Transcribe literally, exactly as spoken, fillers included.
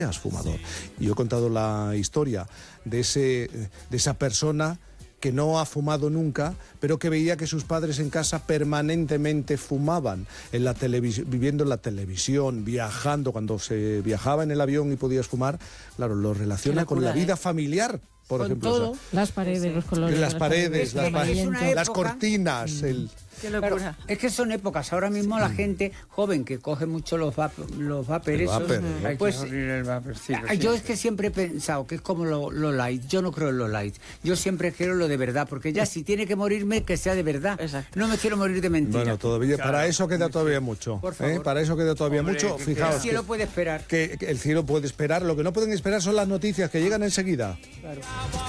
fumador. Y yo he contado la historia de, ese, de esa persona que no ha fumado nunca, pero que veía que sus padres en casa permanentemente fumaban, en la televis- viviendo en la televisión, viajando, cuando se viajaba en el avión y podías fumar, claro, lo relaciona con la vida familiar, por con ejemplo. todo. O sea, las paredes, los colores. las paredes, las, pa- amarillento. las cortinas, el... Qué locura. Claro, es que son épocas. Ahora mismo la gente joven que coge mucho los vapor, los vapor El esos, vapor, eh, ¿no? pues el vapor, sí, eh, yo es que siempre he pensado que es como lo, lo light. Yo no creo en lo light. Yo siempre quiero lo de verdad, porque ya si tiene que morirme, que sea de verdad. Exacto. No me quiero morir de mentira. Bueno, todavía, Claro, para eso queda todavía mucho. Por favor. ¿eh? Para eso queda todavía Hombre, mucho. que- Fijaos. El cielo que- puede esperar. que, que el cielo puede esperar. Lo que no pueden esperar son las noticias que llegan enseguida. Claro.